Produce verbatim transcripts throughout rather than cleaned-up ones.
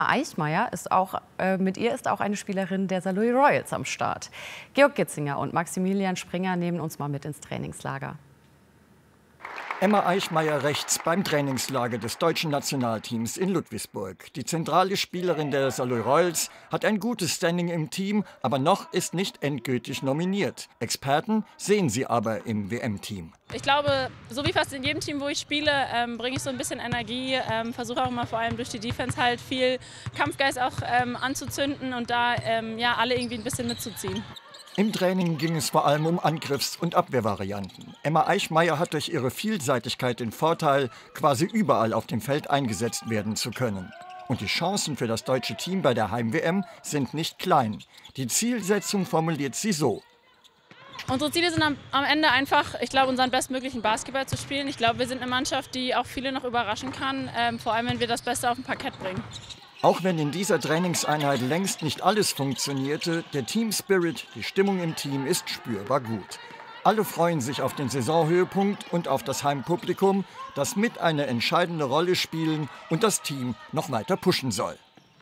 Eichmeier ist auch, äh, mit ihr ist auch eine Spielerin der Saarlouis Royals am Start. Georg Gitzinger und Maximilian Springer nehmen uns mal mit ins Trainingslager. Emma Eichmeier rechts beim Trainingslager des deutschen Nationalteams in Ludwigsburg. Die zentrale Spielerin der Saarlouis Royals hat ein gutes Standing im Team, aber noch ist nicht endgültig nominiert. Experten sehen sie aber im W M-Team. Ich glaube, so wie fast in jedem Team, wo ich spiele, ähm, bringe ich so ein bisschen Energie, ähm, versuche auch immer vor allem durch die Defense halt viel Kampfgeist auch ähm, anzuzünden und da ähm, ja, alle irgendwie ein bisschen mitzuziehen. Im Training ging es vor allem um Angriffs- und Abwehrvarianten. Emma Eichmeier hat durch ihre Vielseitigkeit den Vorteil, quasi überall auf dem Feld eingesetzt werden zu können. Und die Chancen für das deutsche Team bei der Heim-W M sind nicht klein. Die Zielsetzung formuliert sie so: Unsere Ziele sind am, am Ende einfach, ich glaube, unseren bestmöglichen Basketball zu spielen. Ich glaube, wir sind eine Mannschaft, die auch viele noch überraschen kann, ähm, vor allem wenn wir das Beste auf dem Parkett bringen. Auch wenn in dieser Trainingseinheit längst nicht alles funktionierte, der Team-Spirit, die Stimmung im Team ist spürbar gut. Alle freuen sich auf den Saisonhöhepunkt und auf das Heimpublikum, das mit eine entscheidende Rolle spielen und das Team noch weiter pushen soll.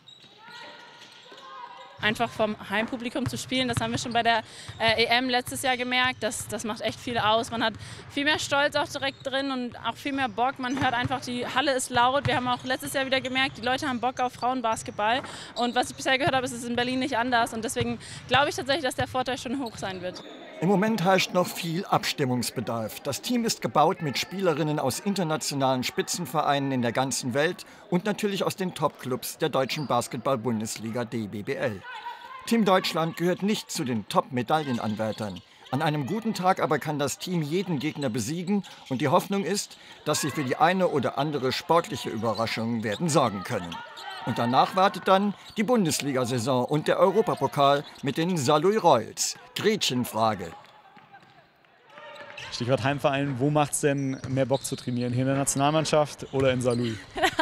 Einfach vom Heimpublikum zu spielen, das haben wir schon bei der äh, E M letztes Jahr gemerkt, das, das macht echt viel aus. Man hat viel mehr Stolz auch direkt drin und auch viel mehr Bock. Man hört einfach, die Halle ist laut. Wir haben auch letztes Jahr wieder gemerkt, die Leute haben Bock auf Frauenbasketball. Und was ich bisher gehört habe, ist es in Berlin nicht anders. Und deswegen glaube ich tatsächlich, dass der Vorteil schon hoch sein wird. Im Moment herrscht noch viel Abstimmungsbedarf. Das Team ist gebaut mit Spielerinnen aus internationalen Spitzenvereinen in der ganzen Welt und natürlich aus den Top-Clubs der deutschen Basketball-Bundesliga D B B L. Team Deutschland gehört nicht zu den Top-Medaillenanwärtern. An einem guten Tag aber kann das Team jeden Gegner besiegen und die Hoffnung ist, dass sie für die eine oder andere sportliche Überraschung werden sorgen können. Und danach wartet dann die Bundesliga-Saison und der Europapokal mit den Saarlouis Royals. Gretchenfrage. Stichwort Heimverein, wo macht es denn mehr Bock zu trainieren? Hier in der Nationalmannschaft oder in Saarlouis?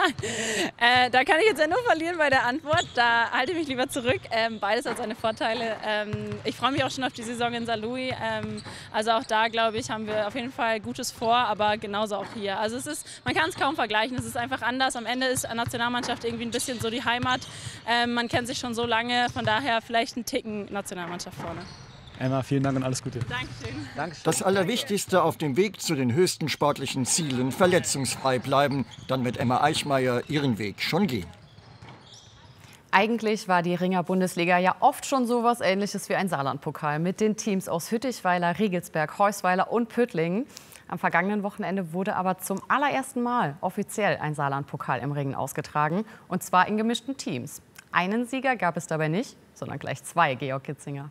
äh, da kann ich jetzt ja nur verlieren bei der Antwort. Da halte ich mich lieber zurück. Ähm, beides hat seine Vorteile. Ähm, ich freue mich auch schon auf die Saison in Saarlouis. Ähm, also auch da, glaube ich, haben wir auf jeden Fall Gutes vor, aber genauso auch hier. Also es ist, man kann es kaum vergleichen. Es ist einfach anders. Am Ende ist eine Nationalmannschaft irgendwie ein bisschen so die Heimat. Ähm, man kennt sich schon so lange, von daher vielleicht ein Ticken Nationalmannschaft vorne. Emma, vielen Dank und alles Gute. Dankeschön. Dankeschön. Das Allerwichtigste auf dem Weg zu den höchsten sportlichen Zielen: verletzungsfrei bleiben. Dann wird Emma Eichmeier ihren Weg schon gehen. Eigentlich war die Ringer-Bundesliga ja oft schon so was Ähnliches wie ein Saarland-Pokal mit den Teams aus Hüttichweiler, Riegelsberg, Heusweiler und Püttlingen. Am vergangenen Wochenende wurde aber zum allerersten Mal offiziell ein Saarland-Pokal im Ringen ausgetragen, und zwar in gemischten Teams. Einen Sieger gab es dabei nicht, sondern gleich zwei, Georg Gitzinger.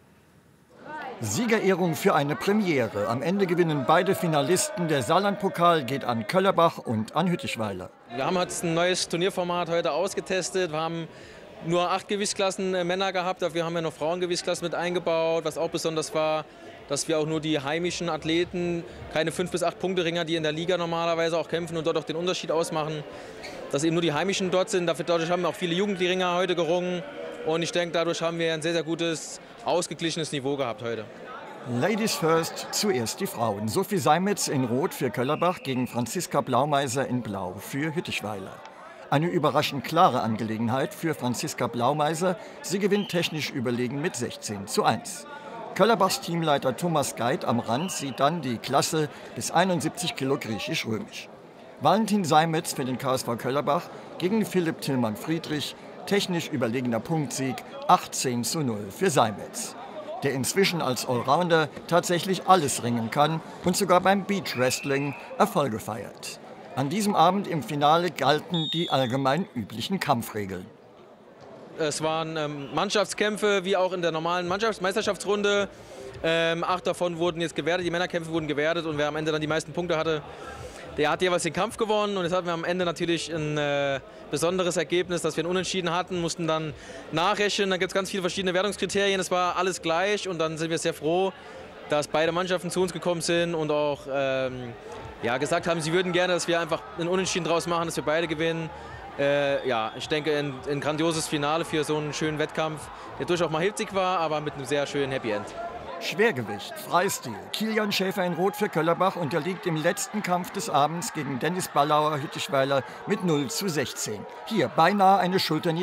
Siegerehrung für eine Premiere. Am Ende gewinnen beide Finalisten. Der Saarland-Pokal geht an Köllerbach und an Hüttichweiler. Wir haben jetzt ein neues Turnierformat heute ausgetestet. Wir haben nur acht Gewichtsklassen äh, Männer gehabt, dafür haben wir noch Frauengewichtsklassen mit eingebaut. Was auch besonders war, dass wir auch nur die heimischen Athleten, keine fünf bis acht Punkte-Ringer, die in der Liga normalerweise auch kämpfen und dort auch den Unterschied ausmachen, dass eben nur die heimischen dort sind. Dadurch haben wir auch viele Jugendringer heute gerungen. Und ich denke, dadurch haben wir ein sehr, sehr gutes, ausgeglichenes Niveau gehabt heute. Ladies first, zuerst die Frauen. Sophie Seimetz in Rot für Köllerbach gegen Franziska Blaumeiser in Blau für Hüttichweiler. Eine überraschend klare Angelegenheit für Franziska Blaumeiser. Sie gewinnt technisch überlegen mit sechzehn zu eins. Köllerbachs Teamleiter Thomas Geit am Rand sieht dann die Klasse bis einundsiebzig Kilo griechisch-römisch. Valentin Seimetz für den K S V Köllerbach gegen Philipp Tillmann-Friedrich. Technisch überlegener Punktsieg, achtzehn zu null für Seimetz, der inzwischen als Allrounder tatsächlich alles ringen kann und sogar beim Beach Wrestling Erfolge feiert. An diesem Abend im Finale galten die allgemein üblichen Kampfregeln. Es waren ähm, Mannschaftskämpfe, wie auch in der normalen Mannschaftsmeisterschaftsrunde. Ähm, acht davon wurden jetzt gewertet, die Männerkämpfe wurden gewertet, und wer am Ende dann die meisten Punkte hatte, der hat jeweils den Kampf gewonnen. Und jetzt hatten wir am Ende natürlich ein äh, besonderes Ergebnis, dass wir ein Unentschieden hatten, mussten dann nachrechnen. Da gibt es ganz viele verschiedene Wertungskriterien. Es war alles gleich, und dann sind wir sehr froh, dass beide Mannschaften zu uns gekommen sind und auch ähm, ja, gesagt haben, sie würden gerne, dass wir einfach ein Unentschieden draus machen, dass wir beide gewinnen. Äh, ja, ich denke, ein, ein grandioses Finale für so einen schönen Wettkampf, der durchaus mal hitzig war, aber mit einem sehr schönen Happy End. Schwergewicht, Freistil. Kilian Schäfer in Rot für Köllerbach unterliegt im letzten Kampf des Abends gegen Dennis Ballauer Hüttich Weiler mit null zu sechzehn. Hier beinahe eine Schulterniederlage